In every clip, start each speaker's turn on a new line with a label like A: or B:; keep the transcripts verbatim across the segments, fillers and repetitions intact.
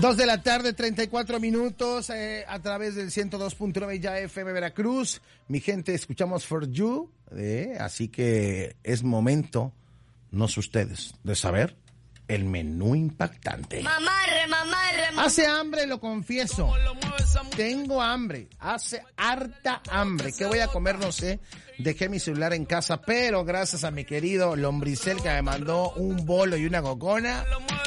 A: Dos de la tarde, treinta y cuatro minutos, eh, a través del ciento dos punto nueve ya F M Veracruz. Mi gente, escuchamos For You, eh, así que es momento, no sé ustedes, de saber el menú impactante.
B: Mamarre, mamarre, mamarre.
A: Hace hambre, lo confieso. Tengo hambre, hace harta hambre. ¿Qué voy a comer? No sé. Dejé mi celular en casa, pero gracias a mi querido Lombricel que me mandó un bolo y una gocona,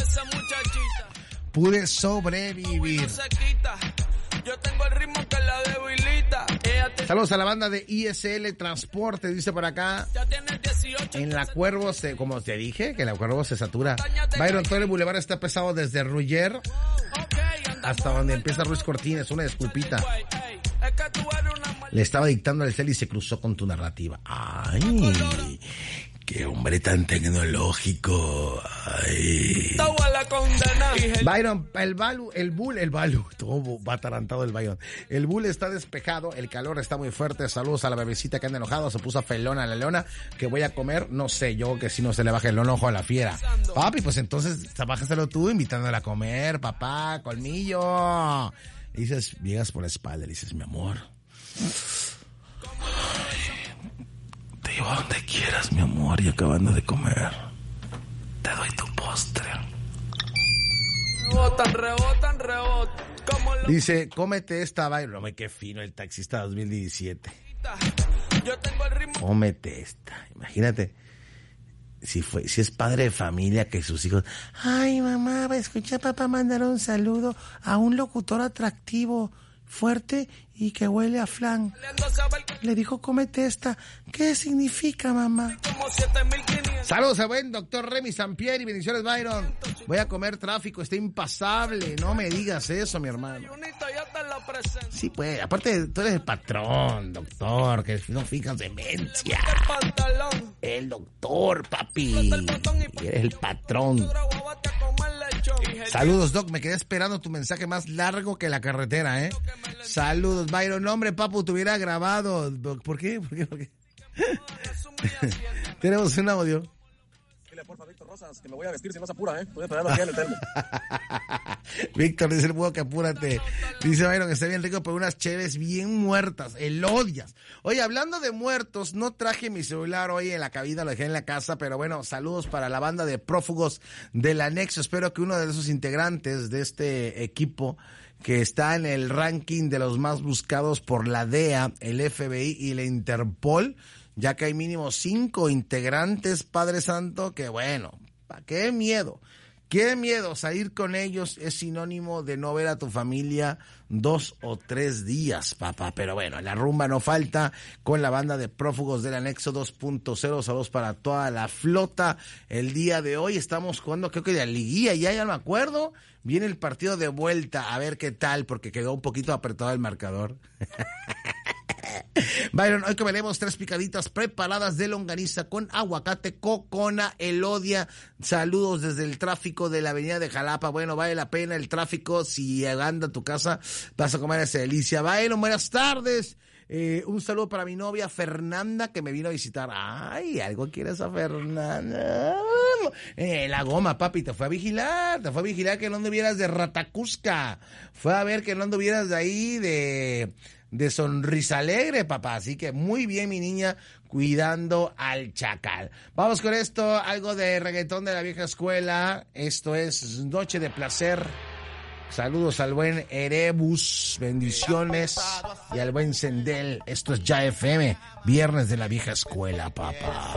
A: pude sobrevivir.
C: Yo tengo el ritmo que la debilita.
A: Saludos a la banda de I S L Transporte, dice por acá. En la Cuervo, se, como te dije, que la Cuervo se satura. Byron, todo el bulevar está pesado desde Ruller hasta donde empieza Ruiz Cortines, una disculpita. Le estaba dictando el cel y se cruzó con tu narrativa. Ay, qué hombre tan tecnológico. Ay. Byron, el balu, el bull, el balu, todo va atarantado el Byron. El bull está despejado, el calor está muy fuerte. Saludos a la bebecita que anda enojado, se puso felona a la leona. Que voy a comer, no sé, yo que si no se le baja el enojo a la fiera. Papi, pues entonces bájaselo tú invitándola a comer, papá, colmillo. Y dices, llegas por la espalda, y dices, mi amor, te llevo a donde quieras, mi amor, y acabando de comer, te doy tu postre.
C: Rebotan, rebotan, rebotan. Lo...
A: Dice, cómete esta, Byron. No, qué fino el taxista dos mil diecisiete.
C: Yo tengo el ritmo.
A: Cómete esta. Imagínate, si fue, si es padre de familia, que sus hijos, ay, mamá, escucha a papá mandar un saludo a un locutor atractivo, fuerte y que huele a flan. Le dijo, cómete esta. ¿Qué significa, mamá? Saludos a buen doctor Remy Sampieri, bendiciones, Byron. Voy a comer tráfico, está impasable. No me digas eso, mi hermano. Sí, pues, aparte tú eres el patrón, doctor, que no fijas demencia. El doctor, papi. Y eres el patrón. Saludos, Doc, me quedé esperando tu mensaje más largo que la carretera, ¿eh? Saludos, Byron. No, hombre, papu, te hubiera grabado. ¿Por qué? ¿Por qué? ¿Por qué? Tenemos un audio.
D: Dile, porfa, Víctor Rosas, que me voy a vestir si no se apura, ¿eh? Puede traerlo aquí en el termo.
A: Víctor, dice el búho que apúrate. Dice Byron que está bien rico, pero unas cheves bien muertas, elodias. Oye, hablando de muertos, no traje mi celular hoy en la cabina, lo dejé en la casa, pero bueno, saludos para la banda de prófugos del anexo. Espero que uno de esos integrantes de este equipo, que está en el ranking de los más buscados por la D E A, el F B I y la Interpol, ya que hay mínimo cinco integrantes, Padre Santo, que bueno, ¿para qué miedo? ¿Qué miedo? Salir con ellos es sinónimo de no ver a tu familia dos o tres días, papá. Pero bueno, la rumba no falta con la banda de prófugos del anexo dos punto cero. Saludos para toda la flota. El día de hoy estamos jugando, creo que de la liguilla, ya, ya no me acuerdo. Viene el partido de vuelta, a ver qué tal, porque quedó un poquito apretado el marcador. Byron, hoy comeremos tres picaditas preparadas de longaniza con aguacate, cocona, elodia. Saludos desde el tráfico de la avenida de Jalapa. Bueno, vale la pena el tráfico. Si anda a tu casa, vas a comer esa delicia. Byron, buenas tardes. Eh, un saludo para mi novia Fernanda, que me vino a visitar. Ay, algo quieres a Fernanda. Eh, la goma, papi, te fue a vigilar. Te fue a vigilar que no anduvieras de Ratacusca. Fue a ver que no anduvieras de ahí de... de Sonrisa Alegre, papá. Así que muy bien, mi niña, cuidando al chacal. Vamos con esto, algo de reggaetón de la vieja escuela. Esto es Noche de Placer. Saludos al buen Erebus, bendiciones, y al buen Sendel. Esto es Ya F M, viernes de la vieja escuela, papá.